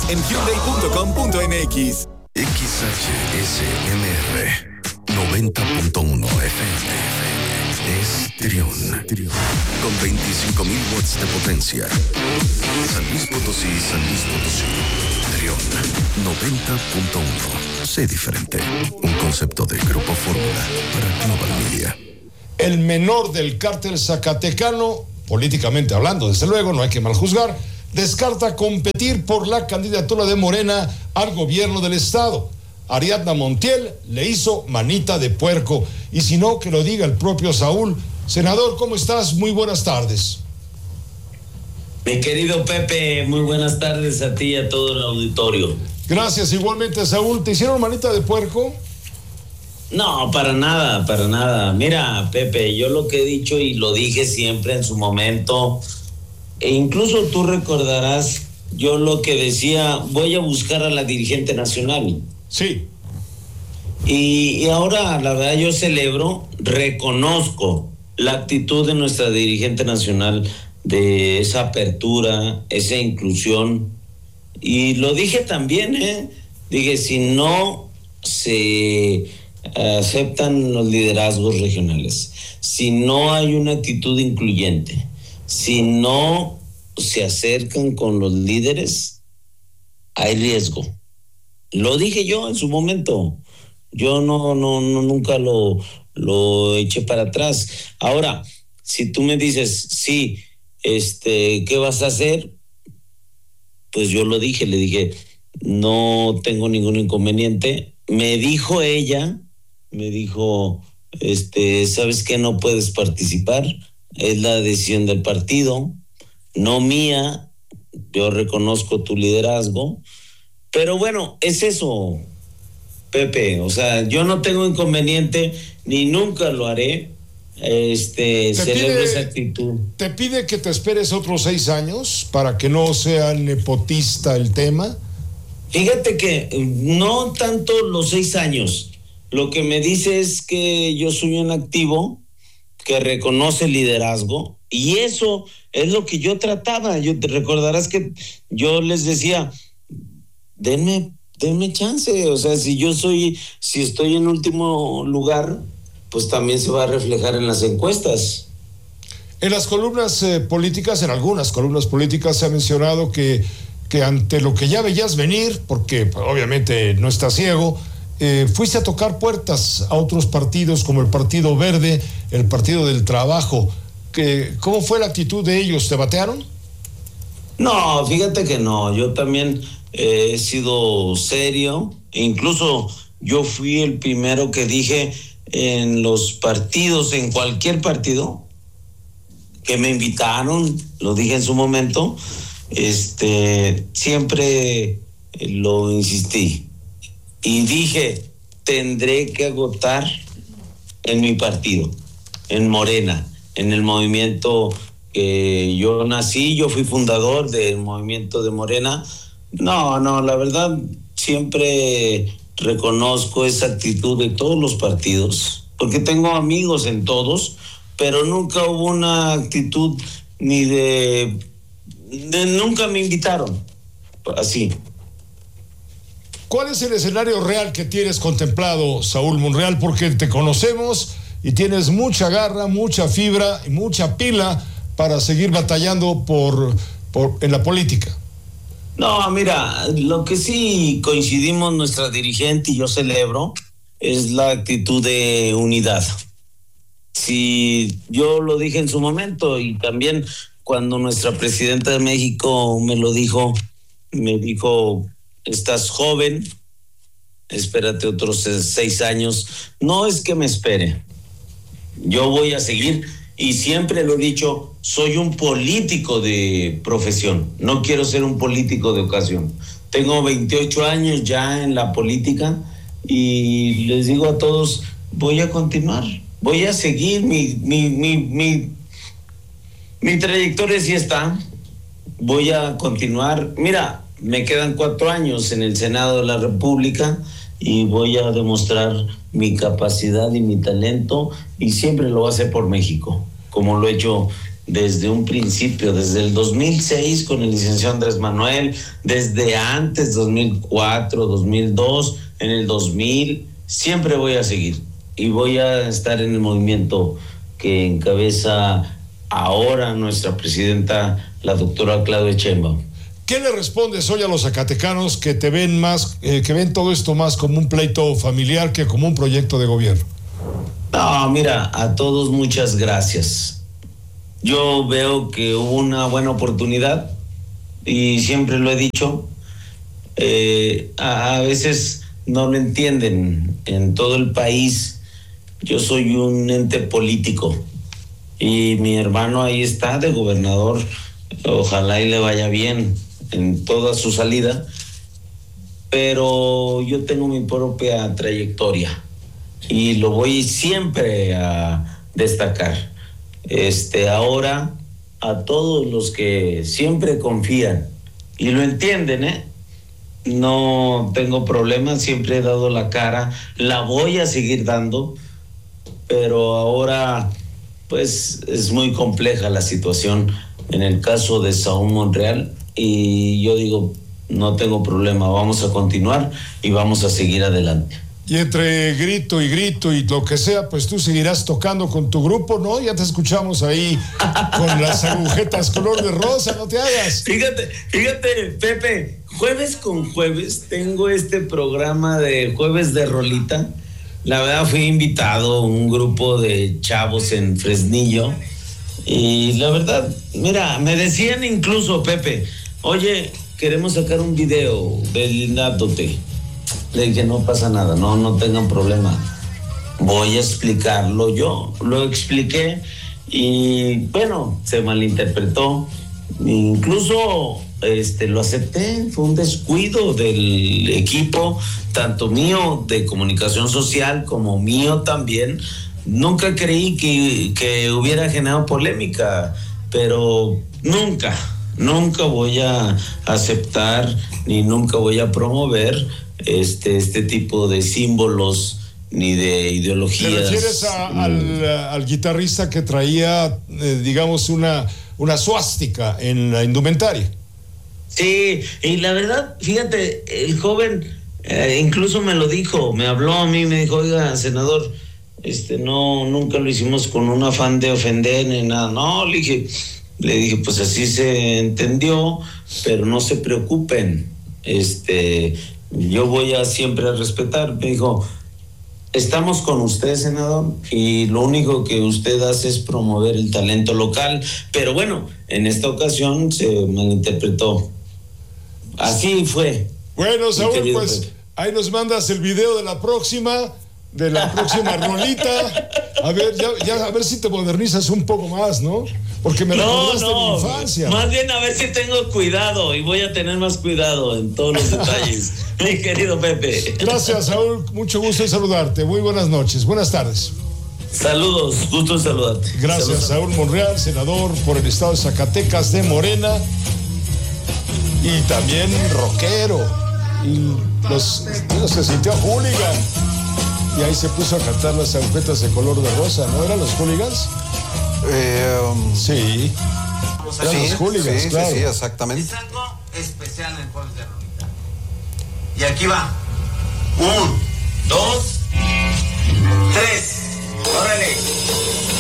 en hyundai.com.mx. XHSMR 90.1 FM es Trión, con 25,000 watts de potencia. San Luis Potosí, Trión 90.1. Sé diferente. Un concepto de Grupo Fórmula para Global Media. El menor del cártel zacatecano, políticamente hablando, desde luego, no hay que maljuzgar, descarta competir por la candidatura de Morena al gobierno del estado. Ariadna Montiel le hizo manita de puerco, y si no, que lo diga el propio Saúl. Senador, ¿cómo estás? Muy buenas tardes. Mi querido Pepe, muy buenas tardes a ti y a todo el auditorio. Gracias, igualmente, Saúl. ¿Te hicieron manita de puerco? No, para nada, para nada. Mira, Pepe, yo lo que he dicho y lo dije siempre en su momento, e incluso tú recordarás, yo lo que decía, voy a buscar a la dirigente nacional. Sí. Y ahora, la verdad, yo celebro, reconozco la actitud de nuestra dirigente nacional, de esa apertura, esa inclusión. Y lo dije también, dije, si no se aceptan los liderazgos regionales, si no hay una actitud incluyente, si no se acercan con los líderes, hay riesgo. Lo dije yo en su momento. Yo nunca lo eché para atrás. Ahora, si tú me dices, sí, ¿qué vas a hacer? Pues yo lo dije, le dije, no tengo ningún inconveniente. Me dijo ella, ¿sabes qué? No puedes participar. Es la decisión del partido, no mía. Yo reconozco tu liderazgo. Pero bueno, es eso, Pepe. O sea, yo no tengo inconveniente, ni nunca lo haré. Celebro esa actitud. ¿Te pide que te esperes otros 6 años para que no sea nepotista el tema? Fíjate que no tanto los 6 años. Lo que me dice es que yo soy un activo que reconoce liderazgo, y eso es lo que yo trataba. Te recordarás que yo les decía, denme chance. O sea, si estoy en último lugar, pues también se va a reflejar en las encuestas. En las columnas políticas, en algunas columnas políticas, se ha mencionado que ante lo que ya veías venir, porque pues, obviamente no estás ciego, fuiste a tocar puertas a otros partidos como el Partido Verde, el Partido del Trabajo. ¿Cómo fue la actitud de ellos? ¿Te batearon? No, fíjate que no. Yo también he sido serio. Incluso yo fui el primero que dije en los partidos, en cualquier partido que me invitaron, lo dije en su momento, siempre lo insistí y dije, tendré que agotar en mi partido, en Morena, en el movimiento que yo nací. Yo fui fundador del movimiento de Morena. No, la verdad, siempre reconozco esa actitud de todos los partidos, porque tengo amigos en todos, pero nunca hubo una actitud ni de nunca me invitaron, así. ¿Cuál es el escenario real que tienes contemplado, Saúl Monreal? Porque te conocemos y tienes mucha garra, mucha fibra y mucha pila para seguir batallando en la política. No, mira, lo que sí coincidimos nuestra dirigente y yo celebro es la actitud de unidad. Si yo lo dije en su momento, y también cuando nuestra presidenta de México me dijo, estás joven, espérate otros 6 años. No es que me espere, yo voy a seguir, y siempre lo he dicho, soy un político de profesión, no quiero ser un político de ocasión. Tengo 28 años ya en la política y les digo a todos, voy a continuar, voy a seguir mi trayectoria. Sí está, voy a continuar. Mira, me quedan 4 años en el Senado de la República y voy a demostrar mi capacidad y mi talento, y siempre lo voy a hacer por México, como lo he hecho desde un principio, desde el 2006 con el licenciado Andrés Manuel, desde antes, 2004, 2002, en el 2000, siempre voy a seguir y voy a estar en el movimiento que encabeza ahora nuestra presidenta, la doctora Claudia Sheinbaum. ¿Qué le respondes hoy a los zacatecanos que te ven más, que ven todo esto más como un pleito familiar que como un proyecto de gobierno? No, mira, a todos muchas gracias. Yo veo que hubo una buena oportunidad y siempre lo he dicho. A veces no lo entienden en todo el país. Yo soy un ente político y mi hermano ahí está de gobernador. Ojalá y le vaya bien en toda su salida, pero yo tengo mi propia trayectoria y lo voy siempre a destacar. Ahora, a todos los que siempre confían y lo entienden, no tengo problemas, siempre he dado la cara, la voy a seguir dando, pero ahora pues es muy compleja la situación en el caso de Saúl Monreal y yo digo, no tengo problema, vamos a continuar y vamos a seguir adelante. Y entre grito y lo que sea, pues tú seguirás tocando con tu grupo, ¿no? Ya te escuchamos ahí con las agujetas color de rosa, no te hagas. Fíjate, Pepe, jueves con jueves tengo este programa de Jueves de Rolita. La verdad fui invitado a un grupo de chavos en Fresnillo y la verdad, mira, me decían incluso, Pepe, oye, queremos sacar un video deslindándote. Le dije, no pasa nada, no tengan problema. Voy a explicarlo yo. Lo expliqué y, bueno, se malinterpretó. Incluso lo acepté. Fue un descuido del equipo, tanto mío de comunicación social como mío también. Nunca creí que hubiera generado polémica, pero nunca voy a aceptar ni nunca voy a promover este tipo de símbolos ni de ideologías. ¿Te refieres al guitarrista que traía, digamos, una suástica en la indumentaria? Sí, y la verdad, fíjate, el joven incluso me lo dijo, me habló a mí, me dijo, oiga, senador, nunca lo hicimos con un afán de ofender ni nada. No, le dije, pues así se entendió, pero no se preocupen, yo voy a siempre respetar. Me dijo, estamos con usted, senador, y lo único que usted hace es promover el talento local, pero bueno, en esta ocasión se malinterpretó. Así fue. Bueno, Saúl, pues ahí nos mandas el video de la próxima rolita. A ver, ya a ver si te modernizas un poco más, ¿no? Porque me recordaste mi infancia. Más bien a ver si tengo cuidado y voy a tener más cuidado en todos los detalles. Mi querido Pepe. Gracias, Saúl. Mucho gusto en saludarte. Muy buenas noches. Buenas tardes. Saludos. Gusto en saludarte. Gracias, Saúl Monreal, senador por el estado de Zacatecas de Morena. Y también rockero. Y se sintió hooligan. Y ahí se puso a cantar las agujetas de color de rosa, ¿no? ¿Eran los hooligans? Sí. Eran los hooligans, claro. Sí, exactamente. Es algo especial en el Jueves de Rolita. Y aquí va. 1, 2, 3. ¡Órale!